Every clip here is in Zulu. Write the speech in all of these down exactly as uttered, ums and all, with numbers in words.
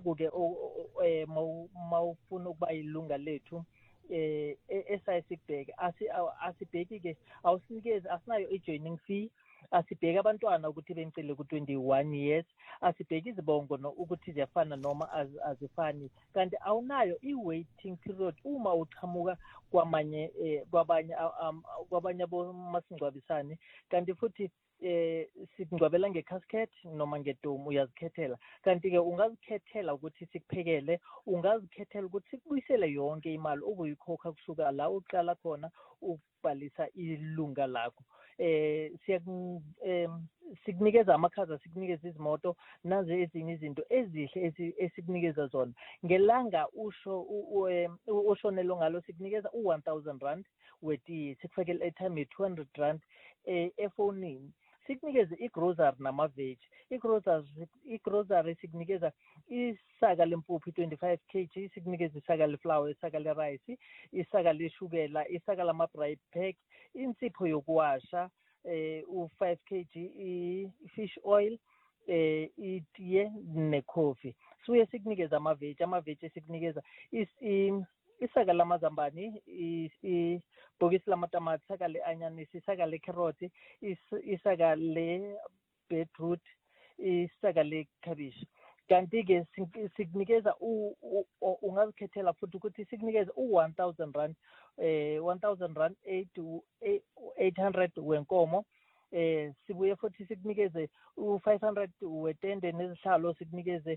naku-ke um mawufuna ukuba yilunga lethu eh esayisikubheka asibheki-ke awusinikezi asinayo i-joining fee, asibheki abantwana ukuthi bencile ku-twenty-one years, asibheki izibongo ukuthi ziyafana noma azifani, kanti awunayo i-waiting period uma uqhamuka kwamanye kwabanye kwabanye abomasingcwabisane, kanti futhi eh sikungcwabela nge-casket noma ngedomu uyazikhethela, kanti-ke ungazikhethela ukuthi sikuphekele, ungazikhethela ukuthi sikubuyisele yonke imali obuyikhokha kusuka la uqala khona ukubhalisa ilunga lakho. eh sikunikeza amakhaza, sikunikeza izimoto nazo ezinye izinto ezihle esikunikeza zona. Ngelanga usho ushonelo ngalo sikunikeza u one thousand rand wetiye, sikufakela airtime ye-two hundred rand efonini, sikunikeze i-grocery nama-veg. I-grocery i-grocery sikunikeza isaka lempuphu twenty-five kilograms, sikunikeza isaka leflour, isaka le-rice, isaka leshukela, isaka lama-braai pack, insipho yokuwasha, eh u-five kilograms, i-fish oil, eh itiye ne-coffee. Suye sikunikeza ama-veg, ama-veg sikunikeza isaka lamazambane, ibhokisi lamatamati, isaka le-anyanisi, isaka le-carrot, isaka le-beetroot, isaka le-cabbage. Kanti-ke sikunikeza ungazikhethela futhi ukuthi sikunikeze u-one thousand rand, eh one thousand rand eight hundred wenkomo, eh sibuye futhi sikunikeze u-five hundred wetende nezihlalo, sikunikeze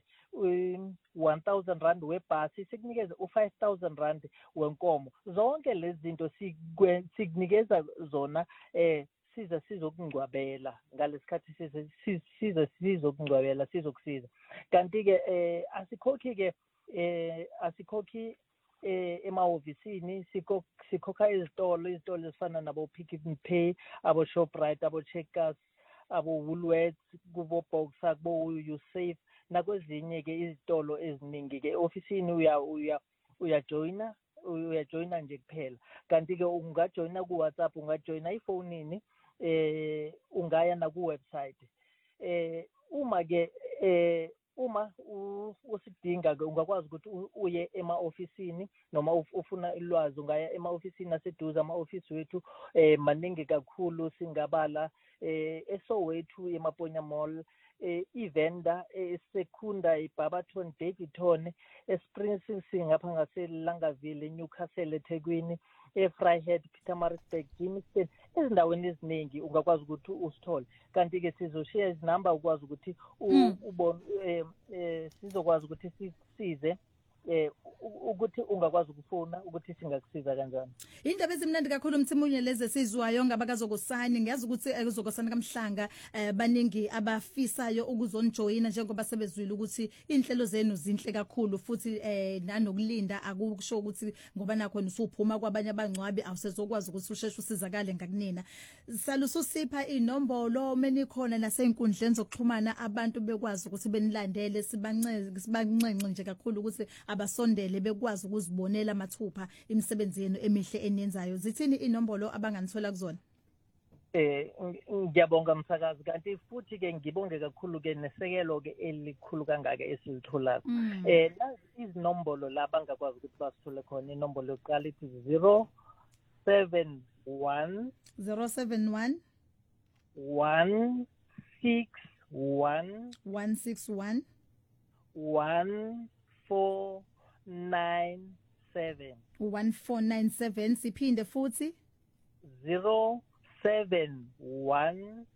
one thousand rand webhasi, sikunikeze u-five thousand rand wenkomo. Zonke lezi zinto sikunikeza zona eh siza sizokungcwabela ngalesikhathi siza sizokungcwabela sizokusiza. Kanti-ke eh asikhokhi-ke eh asikhokhi eh emahhovisini, sikhokha izitolo izitolo ezifana nabo Pick n Pay, abo Shoprite, abo Checkers, abo Woolworths, kubo Boxer, kubo Usafe nakwezinye-ke izitolo eziningi-ke. Ofisini uya uya uyajoyina uyajoyina nje kuphela. Kanti-ke ungajoyina ku-WhatsApp, ungajoyina ifonini, eh ungaya na ku-website. eh uma ke eh uma usidinga ke ungakwazi ukuthi uye ema-ofisini noma ufuna ilwazi ungaya ema-ofisini aseduze. Ama-ofisi wethu eh maningi kakhulu, singabala eh eSoweto eMaponya Mall, eh iVenda, eSekunda, eBarberton, Daveyton, eSprings ngapha ngaseLangaville, eNewcastle, eThekwini, eVryheid, Pietermaritzburg, Germiston, ezindaweni eziningi ungakwazi ukuthi usithole. Kanti-ke sizoshiya izinamba ukwazi ukuthi ubone eh sizokwazi ukuthi sisize eh ukuthi ungakwazi ukufuna ukuthi singakusiza kanjani. Indaba ezimnandi kakhulu Mtsimunye lezi esizwayo ngabaKaZokosani. Ngiyazi ukuthi eKaZokosani kaMhlanga baningi abafisayo ukuzonjoyina njengoba sebezwile ukuthi inhlelo zenu zinhle kakhulu, futhi eh nanokulinda akusho ukuthi ngoba nakho usuphuma kwabanye abangcwabi awusezokwazi ukuthi usheshe usizakale ngakunina. Salusipha inombolo menikhona nasey'nkundleni zokuxhumana abantu bekwazi ukuthi benilandele, sibancenge sibancenxe nje kakhulu ukuthi abasondele bekwazi ukuzibonela mathupha imisebenzi yenu emihle eniyenzayo. Zithini inombolo abanganithola kuzona? Eh ngiyabonga msakazi, kanti futhi ke ngibonge kakhulu ke nesekelo ke elikhulu kangaka esilithola. Eh nazi izinombolo la bangakwazi ukuthi basithole khona. Inombolo yokuqala ithi zero seven one zero seven one one six one one six one one four nine seven one four nine seven. Siphinde futhi zero seven one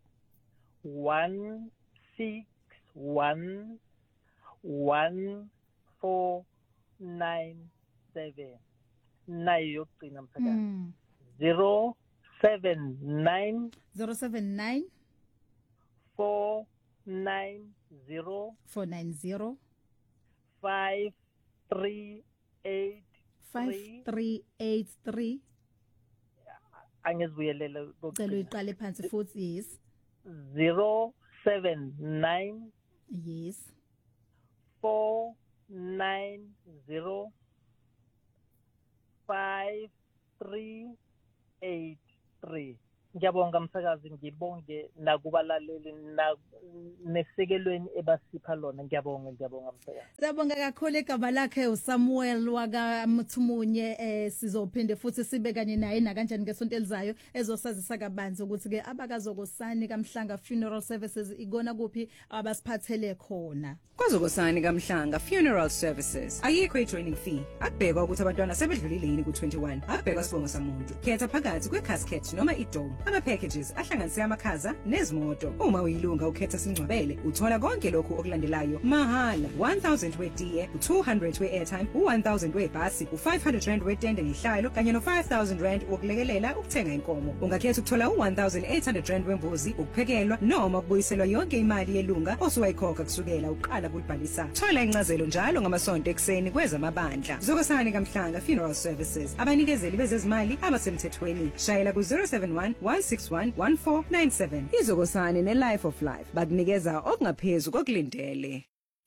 one six one one four nine seven. Nayo yokugcina msakazi zero seven nine zero seven nine four nine zero four nine zero five three eight five three eight three. Angizibuyelele Cela uyiqale phansi futhi. Yes. zero seven nine yes four nine zero five three eight three. ngiyabonga msakazi ngibonge nakubalaleli na nesekelweni ebasipha lona ngiyabonga ngiyabonga msakazi. Siyabonga kakhulu igama lakhe uSamuel wakaMthumunye eh sizophinde futhi sibe kanye naye na kanjani ngesonto elizayo ezosazisa kabanzi ukuthi ke abakazokosani kaMhlanga Funeral Services igona kuphi abasiphathele khona. KwaZokosani kaMhlanga Funeral Services ayikho i-training fee akubhekwa ukuthi abantwana sebedlulile yini ku twenty-one akubhekwa sibongo samuntu khetha phakathi kwe-casket noma i-dome ama-packages ahlanganise amakhaza nezimoto uma uyilunga ukhetha singcwabele uthola konke lokhu okulandelayo mahala one thousand we-diye u-two hundred we-airtime u-one thousand webhasi u-five hundred rand wetende ngehlalo kanye no-five thousand rand wokulekelela ukuthenga inkomo ungakhetha ukuthola u-one thousand eight hundred rand wembuzi ukuphekelwa noma ukubuyiselwa yonke imali yelunga osuwayikhokha kusukela uqala kulibhalisa thola incazelo njalo ngamasonto ekuseni kwezamabandla Zokosani kaMhlanga Funeral Services abanikezeli bezezimali abasemthethweni shayela ku zero seven one one six one one four nine seven Izokosani ne-Life of Life bakunikeza okungaphezulu kokulindele.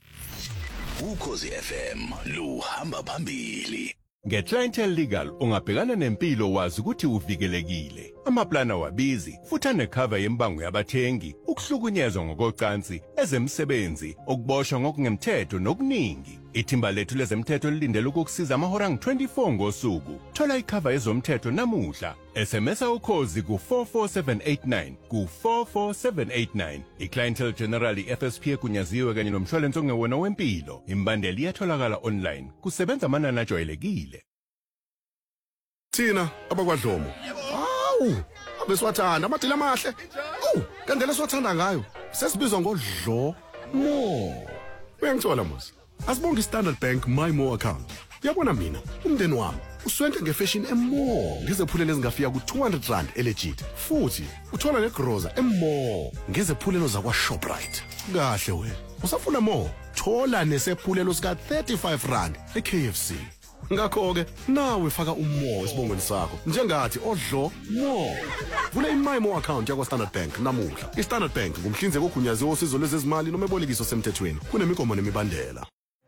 Ukhozi F M luhamba phambili. Nge-Clientele Legal ungabhekana nempilo wazi ukuthi uvikelekile. Amaplana wabizi futhi anecover yembango yabathengi, ukuhlukunyezwa ngokocansi, ezemsebenzi, ukuboshwa ngokungemthetho nokuningi. Ithimba lethu lezemthetho lilindele ukukusiza amahora angu twenty-four ngosuku. Thola icover yezomthetho namuhla. S M S ukhozi ku four four seven eight nine ku four four seven eight nine. I-Clientele General F S P egunyaziwe kanye nomshwalense ongewona wempilo. Imbandela iyatholakala online. Kusebenza amanani ajwayelekile. Thina abakwaDlomo. Hawu, abeswathanda amadila amahle. Awu, kandela siwathanda ngayo. Sesibizwa ngodlo mo. Uyangithola mos. Asibonge Standard Bank My More account. Uyabona mina, umndeni wami uswente ngefashion emore. Ngizephulelo ezingafika ku two hundred rand elegit. Futhi uthola negroza emore. Ngizephulelo zakwa Shoprite. Kahle wena. Usafuna more? Thola nesephulelo sika thirty-five rand e-K F C. Ngakho ke nawe faka umo esibongweni sakho njengathi odlo mo. Vula iMy More account yakwa Standard Bank namuhla. iStandard Bank ngumhlinzeki ogunyaziwe osizo lwezezimali noma ebolekiso semthethweni. Kunemigomo nemibandela.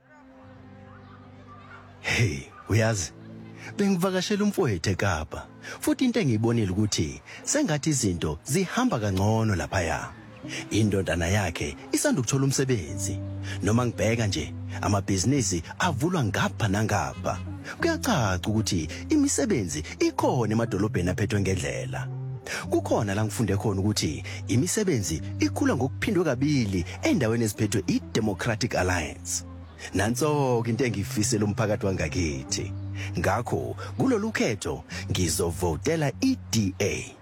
Hey, uyazi bengivakashela umfowethu eKapa. Futhi into engiyibonile ukuthi sengathi izinto zihamba kangcono lapha. Indodana yakhe isanda ukuthola umsebenzi. Noma ngibheka nje amabhizinisi avulwa ngapha nangapha. Kuyacaca ukuthi imisebenzi ikhona emadolobheni aphethwe ngendlela. Kukhona la ngifunde khona ukuthi imisebenzi ikhula ngokuphindwe kabili endaweni eziphethwe iDemocratic Alliance. Nanso into engifisela umphakathi wangakithi. Ngakho kulolu khetho ngizovotela iD A.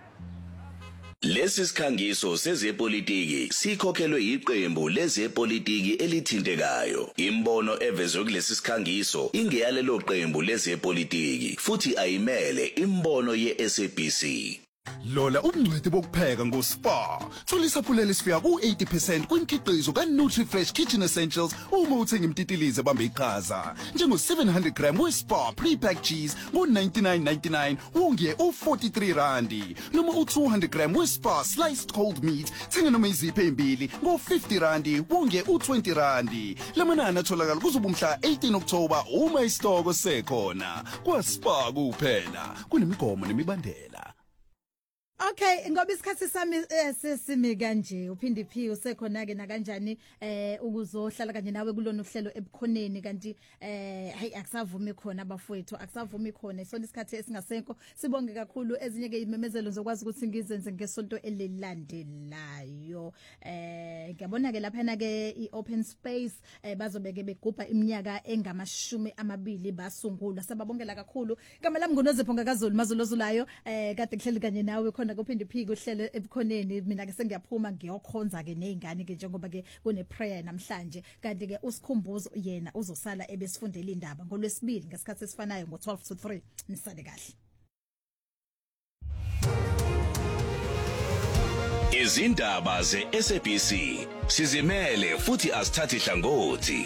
Lesi sikhangiso sezepolitiki sikhokhelwe iqembu lezepolitiki elithintekayo. Imbono evezwe kulesi sikhangiso ingeyalelo qembu lezepolitiki futhi ayimele imbono ye-S A B C. Lola ubungcweti bokupheka ngoSpa. Thola isaphulelo sifika ku eighty percent kwimikhiqizo kaNutriFresh Kitchen Essentials uma uthenga imtitilize bambe iqhaza. Njengo seven hundred gram weSpa pre-packed cheese ngo ninety-nine ninety-nine wonge u forty-three randi. Noma u two hundred gram weSpa sliced cold meat thenga noma iziphe embili ngo fifty randi wonge u twenty randi. Lamanani atholakala kuzobumhla eighteen October uma isitoko sekhona. KwaSpa kuphela kunemigomo nemibandela. Okay, ngoba isikhathi sami sesimi kanje uphindi phi usekhona ke na kanjani eh ukuzohlala kanje nawe kulona uhlelo ebukhoneni kanti eh hey akusavumi khona abafowethu akusavumi khona isona isikhathi esingasenko sibonge kakhulu ezinye ke imemezelo zokwazi ukuthi ngizenze ngesonto elilandelayo eh ngiyabona ke lapha na ke iOpen Space eh bazobeke begubha iminyaka engamashumi amabili basungulwa sababongela kakhulu igama lami nguNozipho ngakazulu mazulozulayo eh kade kuhleli kanye nawe khona kuphinde phiki uhlelo ebukhoneni mina ke sengiyaphuma ngiyokhonza ke nezingane ke njengoba ke kune prayer namhlanje kanti ke usikhumbuzo yena uzosala ebesifundela indaba ngolwesibili ngesikhathi esifanayo ngo twelve to three nisale kahle. Izindaba ze-S A B C sizimele futhi asithathi hlangothi.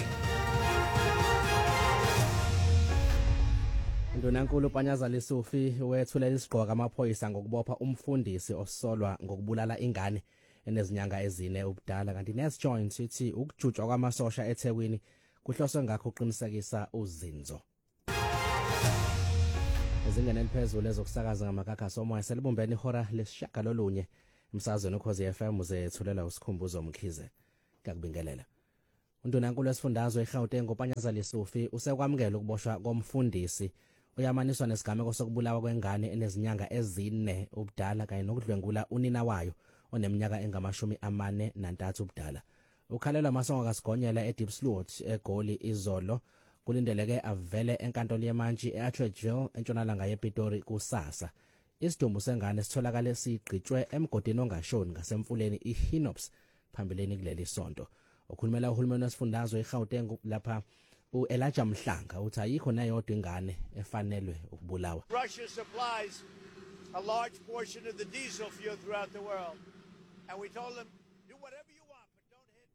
Ndonankulu Panyaza Lesufi wethulela isigqoka amaphoyisa ngokubopha umfundisi osolwa ngokubulala ingane enezinyanga ezine ubudala kanti Nes Joint sithi ukujutshwa kwamasosha eThekwini kuhloswe ngakho uqinisekisa uzinzo. ezingene eliphezulu ezokusakaza ngamakakha somoya selibumbene ihora lesishagalolunye emsazweni ukhozi F M uzethulela usikhumbuzo Mkhize ngakubingelela. Undunankulu wesifundazwe eGauteng uPanyaza Lesufi usekwamukela ukuboshwa komfundisi uyamaniswa nesigameko sokubulawa kwengane enezinyanga ezine ubudala kanye nokudlwengula unina wayo oneminyaka engamashumi amane nantathu ubudala. Ukhalela amasongo kasigonyela eDeepsloot eGoli izolo kulindeleke avele enkantolo yemantshi eAtteridgeville entshonalanga yePitori kusasa. Isidumbu sengane sitholakale sigqitshwe emgodini ongashoni ngasemfuleni iHinops phambileni kuleli sonto. Ukhulumela uhulumeni wesifundazwe eGauteng lapha uElijah Mhlanga uthi ayikho nayodwa ingane efanelwe ukubulawa. Russia supplies a large portion of the diesel fuel throughout the world, and we told them do whatever you want, but don't hit.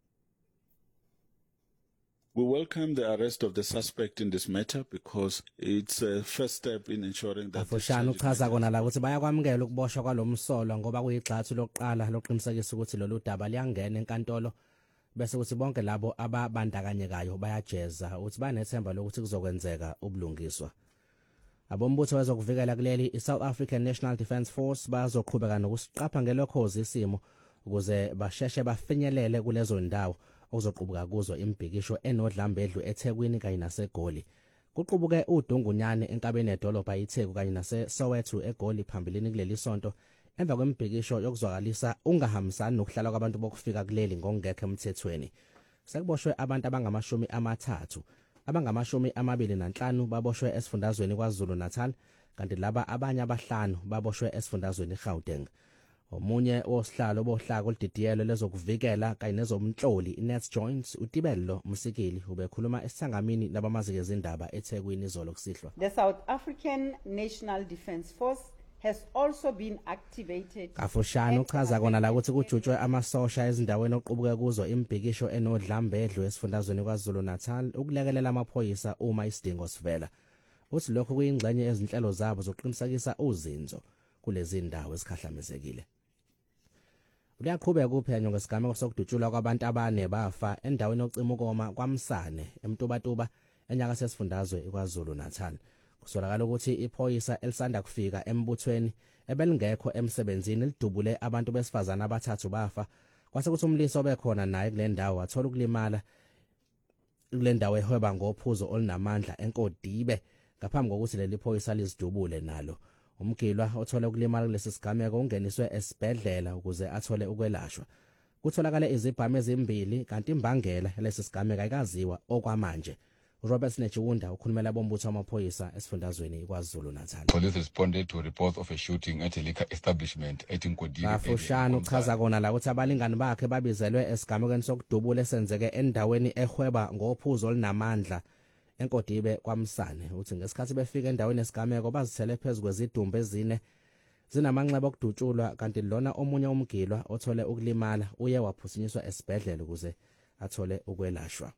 We welcome the arrest of the suspect in this matter because it's a first step in ensuring that Afushana uchaza kona la ukuthi bayakwamukela ukuboshwa kwalomsolo ngoba kuyigxathu lokuqala loqinisekisa ukuthi lolu daba liyangena enkantolo bese kuthi bonke labo ababandakanyekayo bayajeza uthi banethemba lokuthi kuzokwenzeka ubulungiswa. Abombutho wezokuvikela kuleli iSouth African National Defence Force bazoqhubeka nokusiqapha ngelokhozi isimo ukuze basheshe bafinyelele kulezo ndawo okuzoqubuka kuzo imbhikisho enodlambedlu eThekwini kanye naseGoli. Kuqubuke uDungunyane enkabeni edolobha iTheku kanye naseSoweto eGoli phambilini kuleli sonto emva kwembhikisho yokuzwakalisa ungahambisani nokuhlala kwabantu bokufika kuleli ngokungekho emthethweni. Sekuboshwe abantu abangamashumi amathathu, abangamashumi amabili nanhlanu baboshwe esifundazweni kwaZulu Natal kanti laba abanye abahlanu baboshwe esifundazweni eGauteng. Omunye osihlalo bohlaka olididiyelo lezokuvikela kanye nezomnhloli iNet Joints uTibello Musikili ubekhuluma esithangamini labamazike ezindaba eThekwini izolo kusihlwa. The South African National Defence Force has also been activated. Afushana uchaza kona la ukuthi kujutshwe amasosha ezindaweni oqubuke kuzo imbhikisho enodlambedlu esifundazweni kwaZulu Natal ukulekelela amaphoyisa uma isidingo sivela. Uthi lokho kuyingxenye ezinhlelo zabo zokuqinisekisa uzinzo kulezi ndawo esikhahlamezekile. Uyaqhubeka kuphenyo ngesigameko sokudutshulwa kwabantu abane bafa endaweni ocimukoma kwaMsane eMtubatuba enyaka sesifundazwe kwaZulu Natal. Kusolakala ukuthi iphoyisa elisanda kufika embuthweni ebelingekho emsebenzini lidubule abantu besifazana abathathu bafa kwase kuthi umliso obekhona naye kule ndawo wathola ukulimala kule ndawo ehweba ngophuzo olunamandla eNkodibe ngaphambi kokuthi leli phoyisa lizidubule nalo. Umgilwa othole ukulimala kulesi sigameko ungeniswe esibhedlela ukuze athole ukwelashwa. Kutholakala izibhamu ezimbili kanti imbangela lesi sigameko ayikaziwa okwamanje. Robert Nechiwunda ukhulumela bombutho wamaphoyisa esifundazweni kwaZulu Natal. Police responded to reports of a shooting at a liquor establishment at Nkodibe. Afushana uchaza kona la ukuthi abalingani bakhe babizelwe esigamekweni sokudubula esenzeke endaweni ehweba ngophuzo olunamandla eNkodibe kwaMsane. Uthi ngesikhathi befika endaweni esigameko bazithele phezulu kwezidumbu ezine zinamanxeba okudutshulwa kanti lona omunye umgilwa othole ukulimala uye waphuthunyiswa esibhedlela ukuze athole ukwelashwa.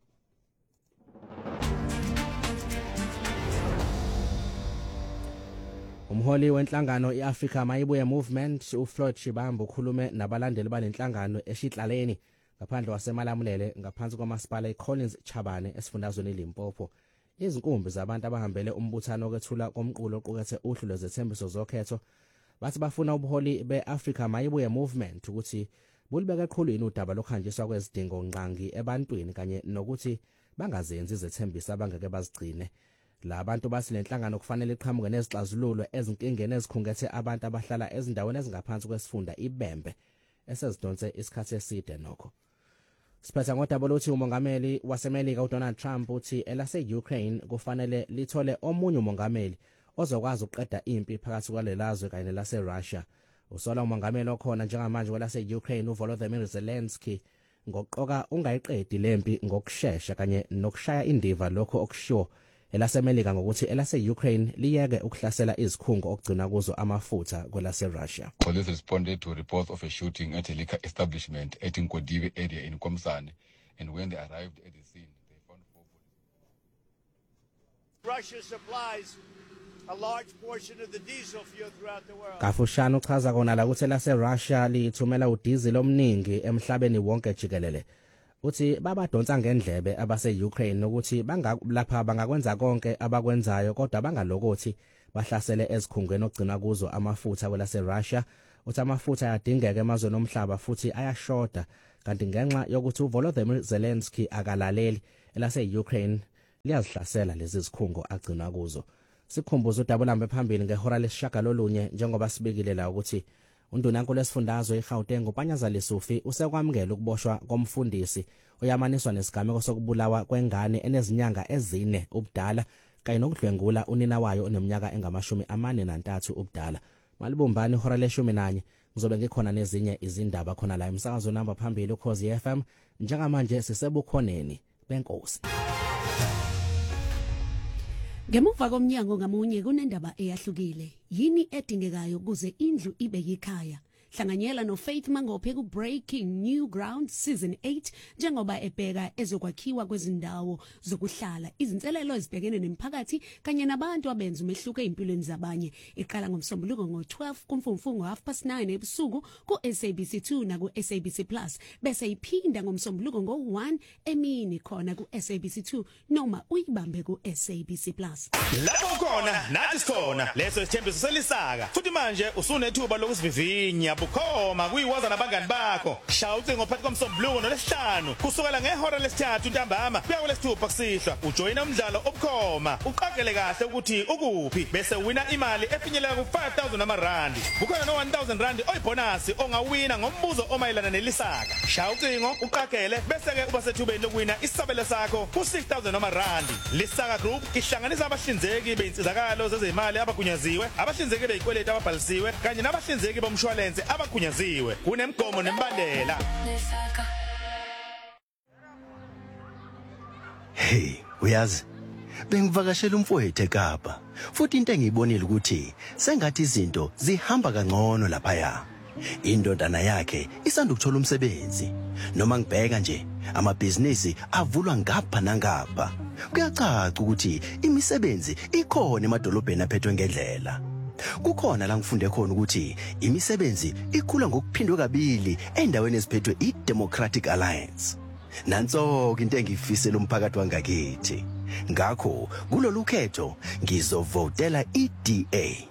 Umholi wenhlangano iAfrica Mayibuye Movement uFloyd Shibambu ukhulume nabalandeli balenhlangano eShidlaleni ngaphandle waseMalamulele ngaphansi kwamasipala eCollins Chabane esifundazweni eLimpopo. Izinkumbi zabantu abahambele umbuthano okwethula komqulo oqukethe uhlu lwezethembiso zokhetho bathi bafuna ubuholi beAfrica Mayibuye Movement ukuthi bulibeke eqhulwini udaba lokhanjiswa kwezidingo nqangi ebantwini kanye nokuthi bangazenzi izethembiso abangeke bazigcine. La abantu basi lenhlangano kufanele iqhamuke nezixazululo ezinkingeni ezikhungethe abantu abahlala ezindaweni ezingaphansi kwesifunda iBembe esezidonse isikhathi eside nokho. Siphetha ngodaba lokuthi umongameli waseMelika uDonald Trump uthi elase-Ukraine kufanele lithole omunye umongameli ozokwazi ukuqeda impi phakathi kwalelazwe kanye nelaseRussia. Usola umongameli okhona njengamanje kwelase-Ukraine uVolodymyr Zelensky ngokuqoka ungayiqedi lempi ngokusheshsha kanye nokushaya indiva lokho okushiwo elaseMelika ngokuthi elase-Ukraine liyeke ukuhlasela izikhungo okugcina kuzo amafutha kwelaseRussia. Police responded to reports of a shooting at a liquor establishment at Nkodibe area in Komsane, and when they arrived at the scene, they found four police. Russia supplies a large portion of the diesel fuel throughout the world. Kafushana uchaza kona la ukuthi laseRussia lithumela udizili omningi emhlabeni wonke jikelele. Uthi babadonsa ngendlebe abase-Ukraine ukuthi lapha bangakwenza konke abakwenzayo kodwa bangalokothi bahlasele ezikhungweni ogcina kuzo amafutha kwelase Russia. Uthi amafutha ayadingeka emazweni omhlaba futhi ayashoda kanti ngenxa yokuthi uVolodymyr Zelensky akalaleli elase Ukraine liyazihlasela lezi zikhungo agcina kuzo. Sikhumbuza udabulambe phambili ngehora lesishagalolunye njengoba sibekile la ukuthi undunankulu lesifundazwe eGauteng uPanyaza Sofi usekwamukela ukuboshwa komfundisi oyamaniswa nesigameko sokubulawa kwengane enezinyanga ezine ubudala kanye nokudlwengula unina wayo oneminyaka engamashumi amane nantathu ubudala. Malibumbani ihora leshumi nanye ngizobe ngikhona nezinye izindaba khona la emsakazo namba phambili uKhosi F M njengamanje sisebukhoneni benkosi. Ngemuva komnyango ngamunye kunendaba eyahlukile. Yini edingekayo kuze indlu ibe yikhaya? Hlanganyela no Faith Mangophe ku Breaking New Ground Season eight njengoba ebheka ezokwakhiwa kwezindawo zokuhlala, izinselelo ezibhekene nemphakathi kanye nabantu abenza umehluko empilweni zabanye. Iqala ngomsombuluko ngo twelve kumfumfungo half past nine ebusuku ku S A B C two na ku S A B C Plus, bese iphinda ngomsombuluko ngo one emini khona ku S A B C two noma uyibambe ku S A B C Plus. Lapho khona nathi sikhona leso isithembiso selisaka futhi manje usunethuba lokusivivinya bukhoma kuyiwaza nabangani bakho. Shaya ucingo phakathi komsombuluko nolesihlanu kusukela ngehora lesithathu ntambama kuya kulesithupha kusihlwa. Ujoyina umdlalo obukhoma uqagele kahle ukuthi ukuphi bese wina imali efinyelela ku five thousand amarandi. Bukhona no one thousand rand oyibonus ongawina ngombuzo omayelana nelisaka. Shaya ucingo uqagele bese ke uba sethubeni lokuwina isabelo sakho ku six thousand amarandi. Lisaka Group ihlanganisa abahlinzeki beinsizakalo zezimali abagunyaziwe, abahlinzeki beyikweleti ababhalisiwe kanye nabahlinzeki bomshwalense abagunyaziwe. Kunemgomo nembandela. Hey, uyazi bengivakashela umfowethu eKapa futhi into engiyibonile ukuthi sengathi izinto zihamba kangcono lapha ya. Indodana yakhe isanda ukuthola umsebenzi. Noma ngibheka nje amabhizinisi avulwa ngapha nangapha. Kuyacaca ukuthi imisebenzi ikhona emadolobheni aphethwe ngendlela. Kukhona la ngifunde khona ukuthi imisebenzi ikhula ngokuphindwe kabili endaweni eziphethwe iDemocratic Alliance. Nanso into engifisela umphakathi wangakithi. Ngakho kulolu khetho ngizovotela iD A.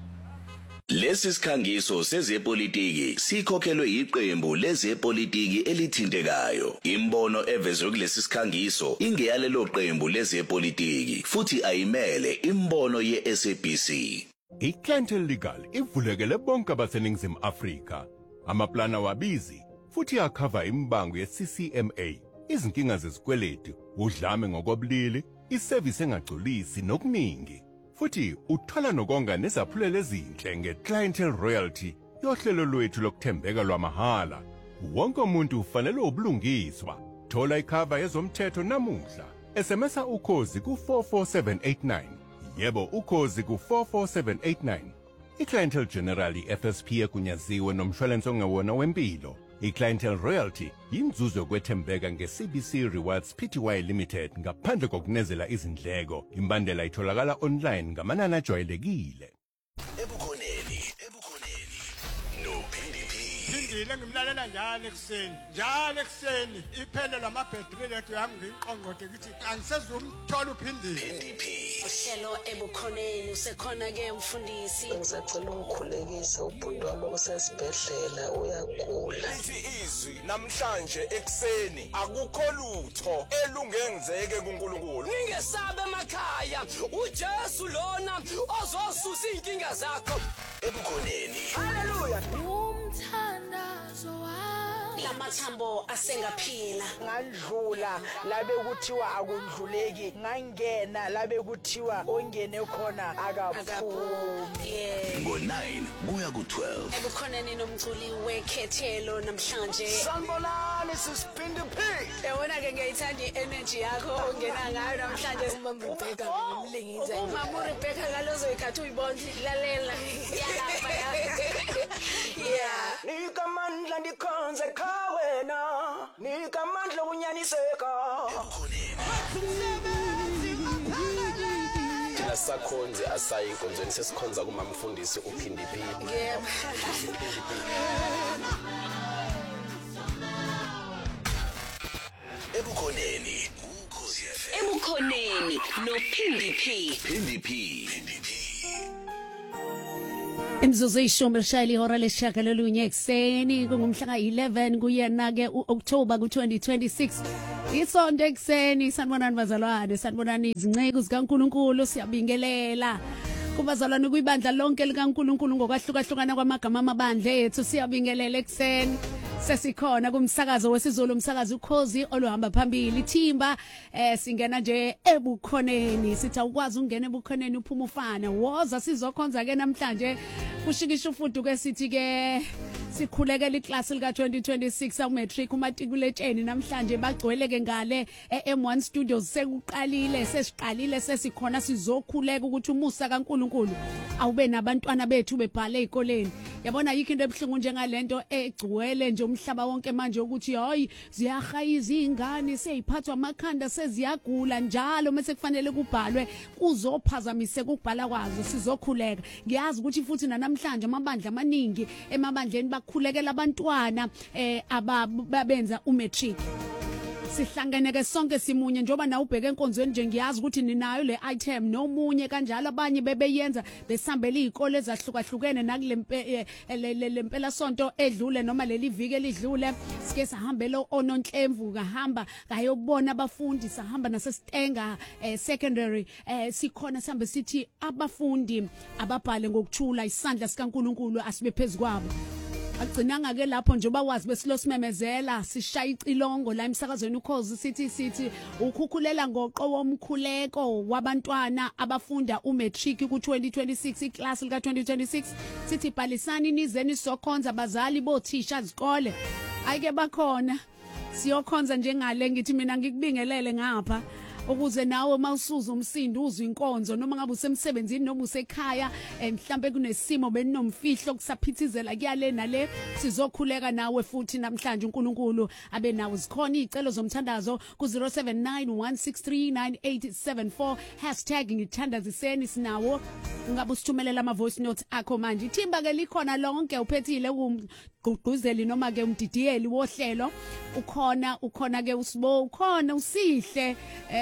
Lesi sikhangiso sezepolitiki sikhokhelwe iqembu lezepolitiki elithintekayo. Imbono evezwe kulesi sikhangiso ingeyalelo qembu lezepolitiki futhi ayimele imbono ye-S A B C. iClientele Legal ivulekele bonke abaseningizimu Afrika. Amaplana wabizi futhi akhava imbango ye-C C M A, izinkinga zezikweletu, udlame ngokobulili, iservice engagculisi nokuningi. Futhi uthola nokonga nezaphulelo ezinhle ngeClientele Royalty, yohlelo lwethu lokuthembeka lwamahala. Wonke umuntu ufanele ubulungiswa. Thola ikhava yezomthetho namuhla. S M S ukhozi ku four four seven eight nine. Yebo ukhozi ku four four seven eight nine. iClientele General F S P egunyaziwe nomshwalense ongewona wempilo. iClientele Royalty yinzuzo yokwethembeka nge-C B C Rewards Pty Limited ngaphandle kokunezela izindleko. Imbandela itholakala online ngamanani ajwayelekile. Ebukhoneni, ebukhoneni. No P D P. Phindile ngimlalela njalo ekseni. Njalo ekseni iphele lamabhetri lethu yami ngiqonqode ukuthi angisezumthola uphindile. P D P. Uhlelo ebukhoneni usekhona ke umfundisi. Ngisacela ukukhulekisa ubhuti wami osesibhedlela uyagula. Lithi izwi namhlanje ekseni akukho lutho elungenzeke kuNkulunkulu. Ningesabe emakhaya uJesu lona ozosusa inkinga zakho. Ebukhoneni. Haleluya. Umthandazo wami. Lamathambo asengaphila. Ngadlula labe kuthiwa akundluleki. Ngangena labe kuthiwa ongene khona akaphumi. Ngo nine kuya ku twelve. Ebukhoneni nomculi wekhethelo namhlanje. Sanibonani sisipindi phi. Yabona ke ngiyayithanda i-energy yakho ongena ngayo namhlanje uMama Rebecca ngomlingise. uMama Rebecca ngalozo ikhathi uyibonza ilalela. Yalapha ya. Yeah. Nikamandla ndikhonze kha wena. Nikamandla kunyaniseka. Thina sakhonze asayi inkonzweni sesikhonza kuma mfundisi uPhindi P. Yebo. Ebukhoneni, ukhozi F M. Ebukhoneni no Phindi P. Phindi P. Imzuzu ishumi lishayile ihora lesishagalolunye ekseni kungumhla ka eleven kuyena ke uOctober ku twenty twenty-six. Isonto ekseni sanibonani bazalwane, sanibonani izinceke zikaNkuluNkulu, siyabingelela. Kubazalwane kuyibandla lonke likaNkuluNkulu ngokwahlukahlukana kwamagama amabandla ethu, siyabingelela ekseni. Sesikhona kumsakazo wesiZulu, umsakazo ukhozi oluhamba phambili Thimba. Eh singena nje ebukhoneni, sithi ukwazi ungena ebukhoneni uphuma ufana. Woza sizokhonza ke namhlanje kushikisha ufudu ke sithi ke sikhulekela iclass lika twenty twenty-six umatric umatikuletsheni namhlanje bagcwele ke ngale e-M one Studios. Sekuqalile sesiqalile sesikhona sizokhuleka ukuthi umusa kaNkuluNkulu awube nabantwana bethu bebhale ezikoleni. Yabona yikho into ebhlungu njengalento egcwele nje umhlaba wonke manje ukuthi hayi ziyahayiza izingane seyiphathwa amakhanda seziyagula njalo mase kufanele kubhalwe kuzophazamise ukubhala kwazo. Sizokhuleka, ngiyazi ukuthi futhi namhlanje amabandla amaningi emabandleni bakhulekela abantwana eh ababenza umatric. Sihlangene ke sonke simunye njoba na ubheke enkonzweni nje ngiyazi ukuthi ninayo le item nomunye kanjalo abanye bebeyenza besambela izikole ezahlukahlukene nakule lempela sonto edlule noma leli viki elidlule. Sike sahambela oNonhlemvu kahamba kayobona abafundi, sahamba naseStenga eh, secondary eh, sikhona sihambe sithi abafundi ababhale ngokuthula isandla sikaNkuluNkulu asibe phezukwabo. Agcinanga ke lapho nje bawazi besilo simemezela sishaya icilongo la emsakazweni ukhozi sithi sithi ukhukhulela ngoqo womkhuleko wabantwana abafunda umatric ku twenty twenty-six iclass lika twenty twenty-six. Sithi bhalisani nizeni sokhonza bazali bothisha izikole. Ayike bakhona siyokhonza njengale ngithi mina ngikubingelele ngapha ukuze nawe mawusuza umsindo uzwe inkonzo noma ngabe usemsebenzini noma usekhaya mhlambe kunesimo beninomfihlo kusaphithizela kuyale nale. Sizokhuleka nawe futhi namhlanje uNkulunkulu abe nawe. Zikhona izicelo zomthandazo ku zero seven nine one six three nine eight seven four hashtag ngithandaziseni sinawo. Ungabe usithumelela ama voice notes akho manje. Thimba ke likhona lonke uphethile ugqugquzeli noma ke umdidiyeli wohlelo ukhona ukhona ke usibo ukhona usihle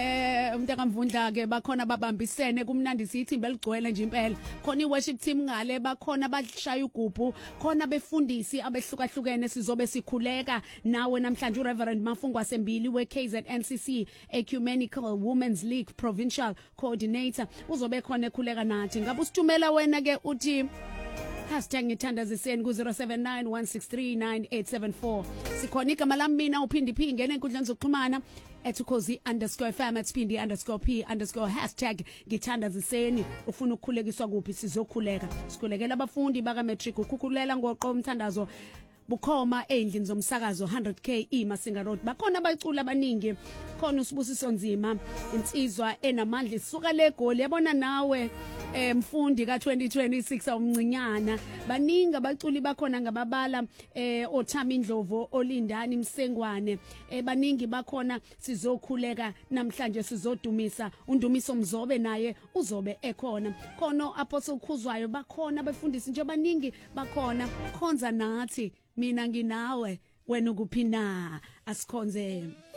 eh umuntu akamvundla ke bakhona babambisene kumnandi sithimba eligcwele nje impela. Khona iworship team ngale bakhona bashaya ugubhu, khona befundisi abehlukahlukene sizobe sikhuleka nawe namhlanje. uReverend Mafungwa Sembili we K Z N C C Ecumenical Women's League Provincial Coordinator uzobe khona ekhuleka nathi. Ngabe usithumela wena ke uthi hashtag ngithandaziseni ku zero seven nine one six three nine eight seven four. Sikhona igama lami mina uphindi phi ngene enkundleni zokuxhumana etukhozi underscore F M at pindi underscore P underscore hashtag ngithandaziseni. Ufuna ukukhulekiswa kuphi sizokhuleka. Sikhulekela abafundi baka matric ukukhulela ngoqo umthandazo bukhoma endlini zomsakazo one hundred K eMasinga Road. Bakhona abacula abaningi, khona usibusiso nzima insizwa enamandla isuka leGoli. Yabona nawe eh mfundi ka twenty twenty-six awumncinyana. Baningi abaculi bakhona ngababala eh oThami Ndlovu, Olindani Msengwane, eh baningi bakhona. Sizokhuleka namhlanje sizodumisa undumiso Mzobe naye uzobe ekhona. Khona Apostle Khuzwayo bakhona befundisi nje baningi bakhona. Khonza nathi mina nginawe wena ukuphi na asikhonze.